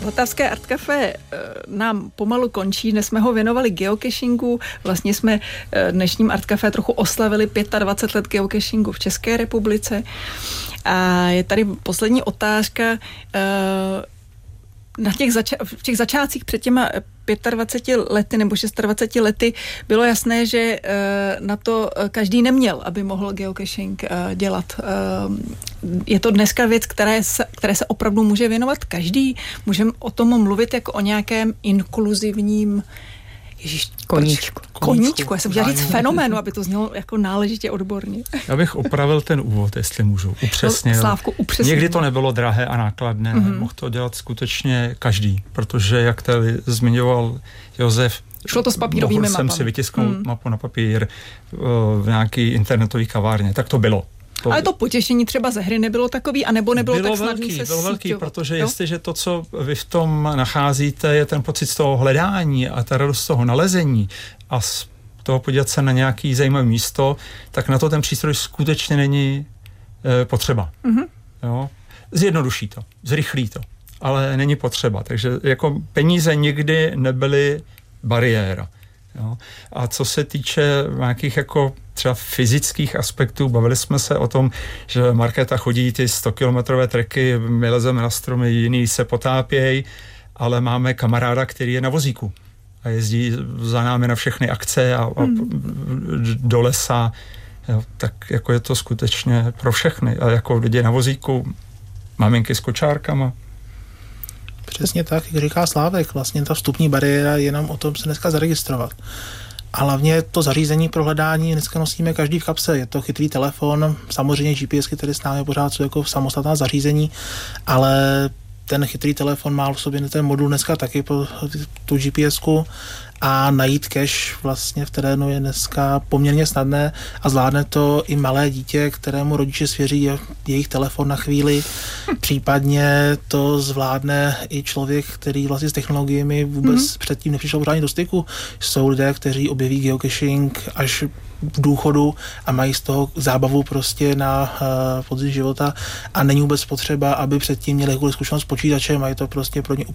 Vltavské Art Café nám pomalu končí. Dnes jsme ho věnovali geocachingu. Vlastně jsme dnešním Art Café trochu oslavili 25 let geocachingu v České republice. A je tady poslední otázka. V těch začátcích před těma 25 lety nebo 26 lety bylo jasné, že na to každý neměl, aby mohl geocaching dělat. Je to dneska věc, které se opravdu může věnovat každý. Můžeme o tom mluvit jako o nějakém inkluzivním koníčku. Já jsem chtěla říct fenoménu, aby to znělo jako náležitě odborně. Já bych opravil ten úvod, jestli můžu. Upřesnil. No, Slávku, upřesnil. Někdy to nebylo drahé a nákladné. Mohl to dělat skutečně každý, protože, jak tady zmiňoval Josef, šlo to s papírovými mapami. Mohl jsem si vytisknout mapu na papír v nějaký internetový kavárně. Tak to bylo. Ale to potěšení třeba ze hry nebylo takový, anebo nebylo tak snadný se Bylo velký, protože jo? jestliže to, co vy v tom nacházíte, je ten pocit z toho hledání a ta radost z toho nalezení a z toho podívat se na nějaký zajímavé místo, tak na to ten přístroj skutečně není potřeba. Jo? Zjednoduší to, zrychlí to, ale není potřeba. Takže jako peníze nikdy nebyly bariéra. Jo? A co se týče nějakých jako třeba fyzických aspektů, bavili jsme se o tom, že Markéta chodí ty 100kilometrové treky, my lezeme na stromy, jiný se potápějí, ale máme kamaráda, který je na vozíku a jezdí za námi na všechny akce a do lesa. Jo? Tak jako je to skutečně pro všechny. A jako lidi na vozíku, maminky s kočárkama. Přesně tak, jak říká Slávek, vlastně ta vstupní bariéra je jenom o tom se dneska zaregistrovat. A hlavně to zařízení pro hledání dneska nosíme každý v kapse. Je to chytrý telefon, samozřejmě GPSky tady s námi pořád jsou jako samostatná zařízení, ale ten chytrý telefon má v sobě ten modul dneska taky po tu GPSku a najít cache vlastně v terénu je dneska poměrně snadné a zvládne to i malé dítě, kterému rodiče svěří jejich telefon na chvíli. Případně to zvládne i člověk, který vlastně s technologiemi vůbec předtím nepřišel pořádně do styku. Jsou lidé, kteří objeví geocaching až v důchodu a mají z toho zábavu prostě na podzim života a není vůbec potřeba, aby předtím měli jakoukoliv zkušenost s počítačem a je to prostě pro ně